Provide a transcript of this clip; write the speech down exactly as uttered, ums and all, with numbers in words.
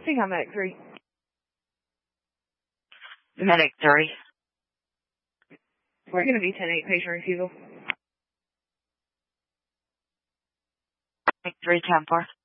think I'm medic three. Medic three. We're going to be ten eight, patient refusal. Medic three, ten four.